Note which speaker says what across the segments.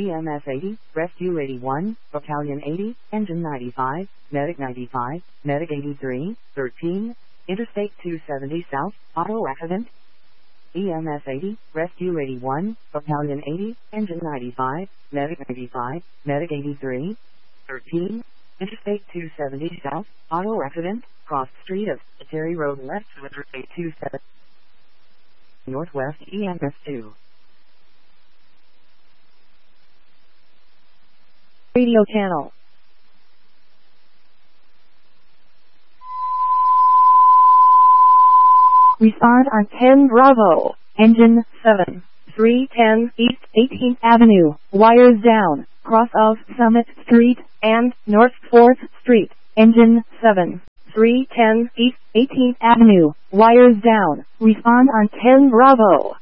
Speaker 1: EMS 80, Rescue 81, Battalion 80, Engine 95, Medic 95, Medic 83, 13, Interstate 270 South, auto accident. EMS 80, Rescue 81, Battalion 80, Engine 95, Medic 95, Medic 83, 13, Interstate 270 South, auto accident, cross street of Terry Road left to Interstate 270 Northwest EMS 2. Radio channel. Respond on 10 Bravo, Engine 7, 310 East 18th Avenue, wires down, cross of Summit Street and North 4th Street, Engine 7, 310 East 18th Avenue, wires down, respond on 10 Bravo.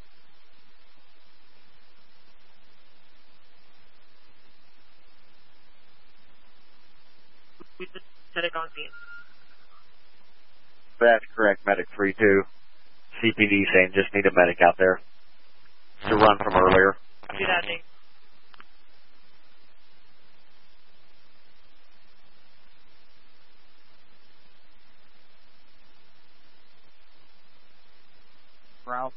Speaker 2: That's correct, Medic 3-2. CPD saying just need a medic out there. It's a run from earlier.
Speaker 3: Do that, Nick.
Speaker 2: Route.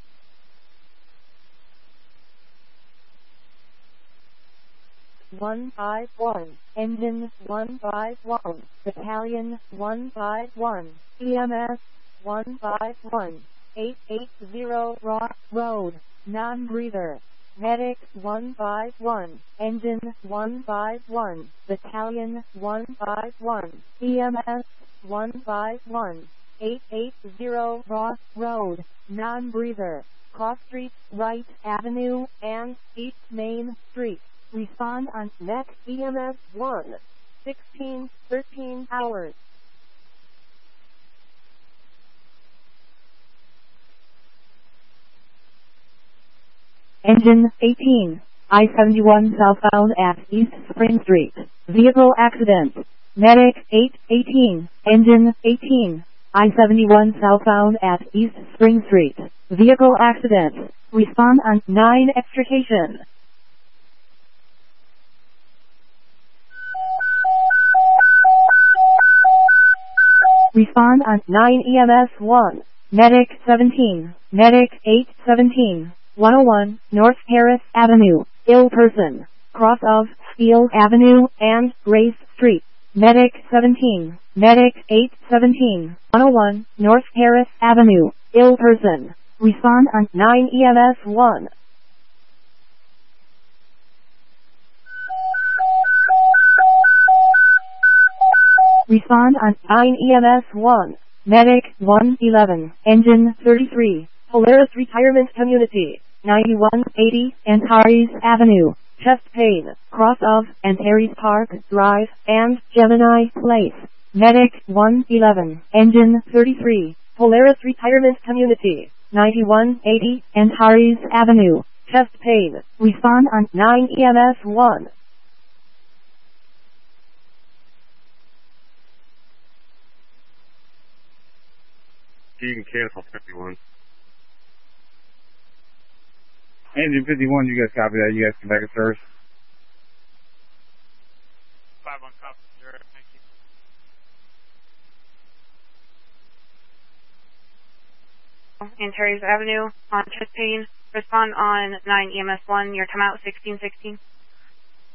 Speaker 1: One 151, Engine 151, Battalion 151, EMS 151, 880 Rock Road, non-breather, Medic 151, Engine 151, Battalion 151, EMS 151, 880 Rock Road, non-breather, Cross Street, Wright Avenue, and East Main Street. Respond on NET EMS 1, 1613 hours. Engine 18, I-71 southbound at East Spring Street. Vehicle accident. Medic 818, Engine 18, I-71 southbound at East Spring Street. Vehicle accident. Respond on 9 extrication. Respond on 9 EMS 1, Medic 17, Medic 817, 101, North Harris Avenue, ill person, cross of Steel Avenue and Grace Street. Medic 17, Medic 817, 101, North Harris Avenue, ill person. Respond on 9 EMS 1. Respond on 9 EMS 1, Medic 111, Engine 33, Polaris Retirement Community, 9180 Antares Avenue, chest pain, cross of Antares Park Drive and Gemini Place. Medic 111, Engine 33, Polaris Retirement Community, 9180 Antares Avenue, chest pain. Respond on 9 EMS 1.
Speaker 4: You can cancel 51. Engine 51, you guys copy that? You guys can back it service?
Speaker 3: 5-1 copy, sir. Thank you. Antares Avenue on chest pain. Respond on 9 EMS 1. Your timeout 1616.